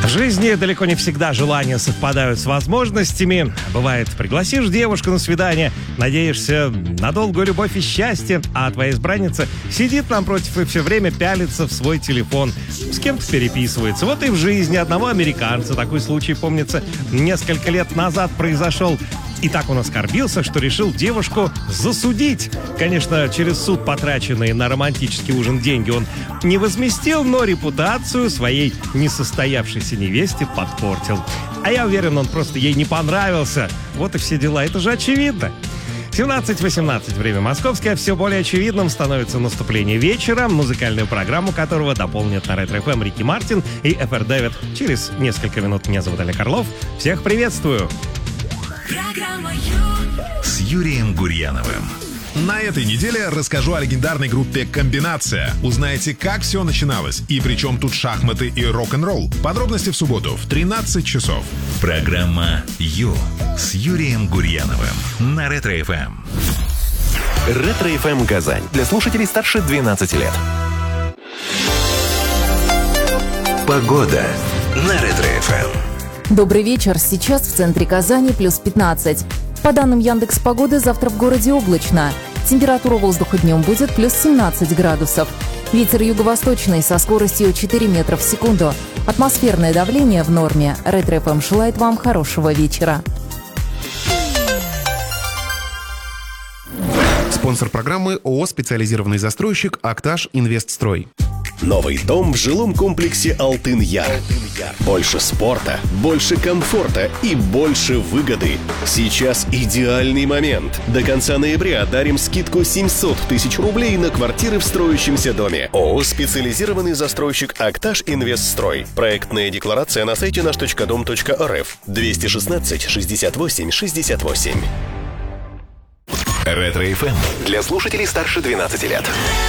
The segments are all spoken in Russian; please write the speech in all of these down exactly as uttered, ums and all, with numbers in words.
В жизни далеко не всегда желания совпадают с возможностями. Бывает, пригласишь девушку на свидание, надеешься на долгую любовь и счастье, а твоя избранница сидит напротив и все время пялится в свой телефон, с кем-то переписывается. Вот и в жизни одного американца такой случай, помнится, несколько лет назад произошел. И так он оскорбился, что решил девушку засудить. Конечно, через суд потраченные на романтический ужин деньги он не возместил, но репутацию своей несостоявшейся невесте подпортил. А я уверен, он просто ей не понравился. Вот и все дела, это же очевидно. семнадцать восемнадцать, время московское. Все более очевидным становится наступление вечера, музыкальную программу которого дополнят на Ретро эф эм Рики Мартин и эф эр Дэвид. Через несколько минут меня зовут Олег Орлов. Всех приветствую! Программа Ю с Юрием Гурьяновым. На этой неделе расскажу о легендарной группе «Комбинация». Узнаете, как все начиналось и при чем тут шахматы и рок-н-ролл. Подробности в субботу в тринадцать часов. Программа Ю с Юрием Гурьяновым на Ретро эф эм. Ретро эф эм Казань. Для слушателей старше двенадцати лет. Погода на Ретро эф эм. Добрый вечер. Сейчас в центре Казани плюс пятнадцать. По данным Яндекс.Погоды, завтра в городе облачно. Температура воздуха днем будет плюс семнадцать градусов. Ветер юго-восточный со скоростью четыре метра в секунду. Атмосферное давление в норме. Ретро эф эм желает вам хорошего вечера. Спонсор программы ООО «Специализированный застройщик Акташ Инвестстрой». Новый дом в жилом комплексе «Алтын-Яр». Больше спорта, больше комфорта и больше выгоды. Сейчас идеальный момент. До конца ноября дарим скидку семьсот тысяч рублей на квартиры в строящемся доме. ООО «Специализированный застройщик Акташ Инвестстрой». Проектная декларация на сайте наш точка дом точка эр эф. двести шестнадцать шестьдесят восемь шестьдесят восемь. Ретро эф эм Для слушателей старше двенадцати лет.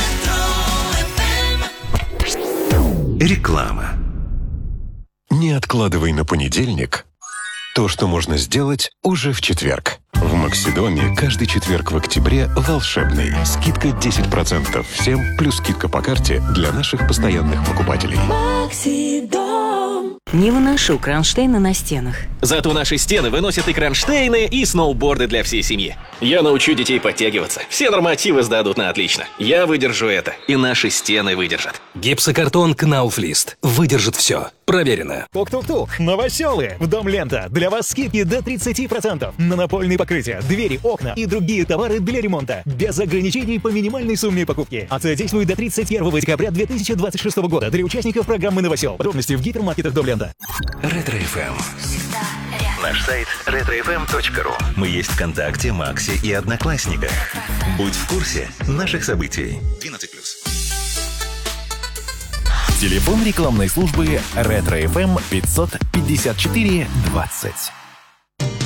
Реклама. Не откладывай на понедельник то, что можно сделать уже в четверг. В Максидоме каждый четверг в октябре волшебный. Скидка десять процентов всем, плюс скидка по карте для наших постоянных покупателей. Максидом. Не выношу кронштейны на стенах. Зато наши стены выносят и кронштейны, и сноуборды для всей семьи. Я научу детей подтягиваться. Все нормативы сдадут на отлично. Я выдержу это, и наши стены выдержат. Гипсокартон Кнауфлист. Выдержит все. Проверено. Тук-тук-тук. Новоселы. В Дом Лента. Для вас скидки до тридцати процентов. На напольные покрытия, двери, окна и другие товары для ремонта. Без ограничений по минимальной сумме покупки. Акция действует до тридцать первого декабря две тысячи двадцать шестого года для участников программы «Новосел». Подробности в гипермаркетах Дом Лента. Ретро эф эм. Наш сайт ретро эф эм точка ру. Мы есть ВКонтакте, Максе и Одноклассниках. Будь в курсе наших событий. двенадцать плюс. Телефон рекламной службы Ретро эф эм пятьсот пятьдесят четыре двадцать.